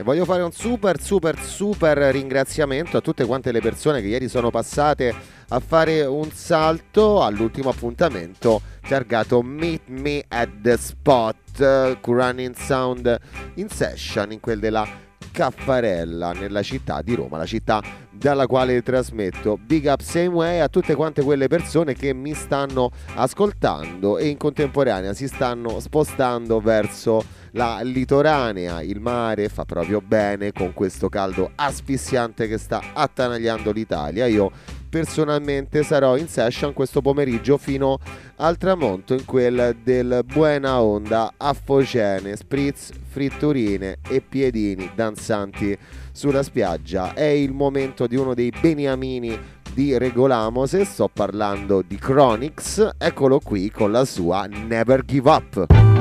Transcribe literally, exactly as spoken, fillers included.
voglio fare un super super super ringraziamento a tutte quante le persone che ieri sono passate a fare un salto all'ultimo appuntamento targato Meet Me at the Spot Running Sound in Session, in quel della Caffarella, nella città di Roma, la città dalla quale trasmetto. Big up same way a tutte quante quelle persone che mi stanno ascoltando e in contemporanea si stanno spostando verso la litoranea. Il mare fa proprio bene con questo caldo asfissiante che sta attanagliando l'Italia. Io personalmente sarò in session questo pomeriggio fino al tramonto, in quel del Buena Onda a Focene, spritz, fritturine e piedini danzanti sulla spiaggia. È il momento di uno dei beniamini di Regolamo, se sto parlando di Chronix. Eccolo qui con la sua Never Give Up.